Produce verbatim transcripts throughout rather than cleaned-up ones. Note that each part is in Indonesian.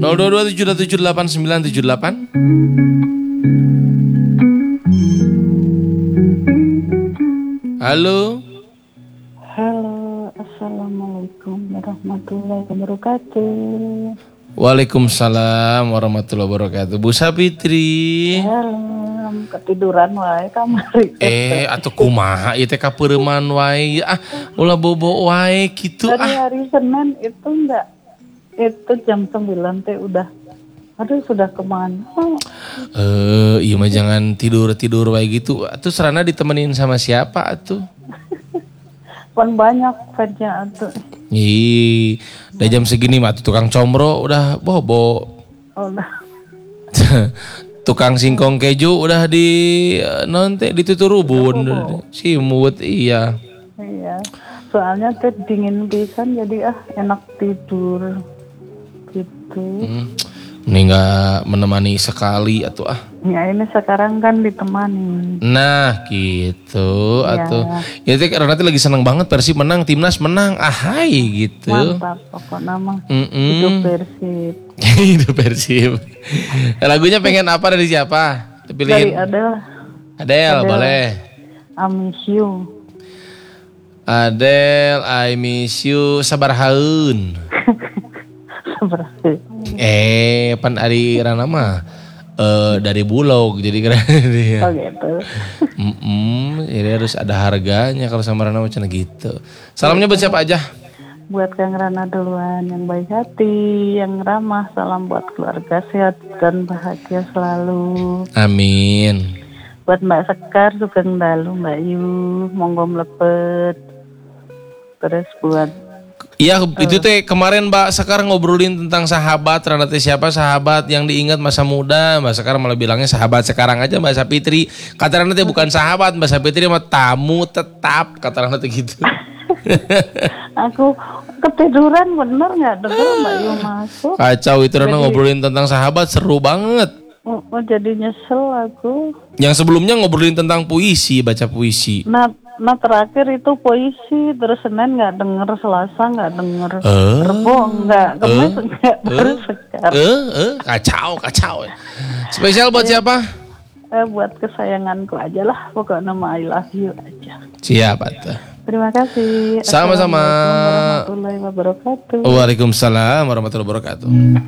nol dua dua tujuh tujuh delapan sembilan tujuh delapan. Halo. Halo, assalamualaikum warahmatullahi wabarakatuh. Waalaikumsalam warahmatullahi wabarakatuh. Bu Sapitri. Halo, ketiduran wae kamari. Eh, atuh kumaha ieu teh kapeureman wae. Ah, ulah bobo wae kitu Dari ah. hari Senin itu enggak, itu jam sembilan teh udah, aduh sudah kemana? Eh, iya mah jangan tidur-tidur wae gitu. Atuh serana ditemenin sama siapa atuh? Kan banyak fansnya atuh. Ih, udah jam segini mah tuh tukang combro udah bobo. Udah. Tukang singkong keju udah di nonte dituturubun simut iya. Iya. Soalnya teh dingin pisan jadi ah enak tidur gitu. Hmm. Ini nggak menemani sekali atau ah. Ya ini sekarang kan ditemani. Nah gitu Ya. atau ya teh karena nanti lagi seneng banget Persib menang, timnas menang, ahai gitu. Mantap pokoknya mah. Mm-mm. Hidup Persib. Hidup Persib. Lagunya pengen apa dari siapa? Dari Pilihin. Adele, Adele, Adele. boleh. I miss you. Adele, I miss you, sabar haun. Berarti. Eh, pan ari rana mah eh dari Bulog jadi keren dia. Oh gitu. Mm-mm, jadi harus ada harganya kalau sama Rana macam gitu. Salamnya buat siapa aja? Buat Kang Rana duluan yang baik hati, yang ramah, salam buat keluarga sehat dan bahagia selalu. Amin. Buat Mbak Sekar, Sugeng Dalu, Mbak Yu, monggo mlepet. Terus buat Iya itu teh kemarin Mbak Sekar ngobrolin tentang sahabat. Rana teh siapa sahabat yang diingat masa muda. Mbak Sekar malah bilangnya sahabat sekarang aja Mbak Sapitri. Kata Rana teh bukan sahabat, Mbak Sapitri mah tamu tetap. Kata Rana teh gitu. aku ketiduran bener nggak denger Mbak Yu masuk. Kacau itu Rana Jadi- ngobrolin tentang sahabat seru banget. Oh, oh, jadi nyesel aku. Yang sebelumnya ngobrolin tentang puisi, baca puisi. Nah, nah terakhir itu puisi, terus Senin nggak denger, Selasa nggak denger, Eh. Rebo nggak, Kamis nggak, baru Sekar. Eh, eh, kacau, kacau. Spesial buat siapa? Eh, buat kesayanganku aja lah, pokoknya nama I love you aja. Siapa tuh? Terima kasih. Sama-sama. Assalamualaikum warahmatullahi wabarakatuh. Waalaikumsalam warahmatullahi wabarakatuh.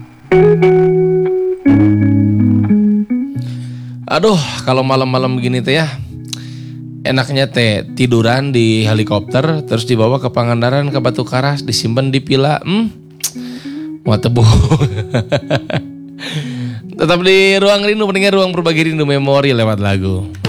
Aduh, kalau malam-malam begini teh ya, enaknya teh tiduran di helikopter, terus dibawa ke Pangandaran, ke Batu Karas, disimpan di pila, hmm, mau tebu. Tetap di ruang rindu, pendengar ruang berbagi rindu memori lewat lagu.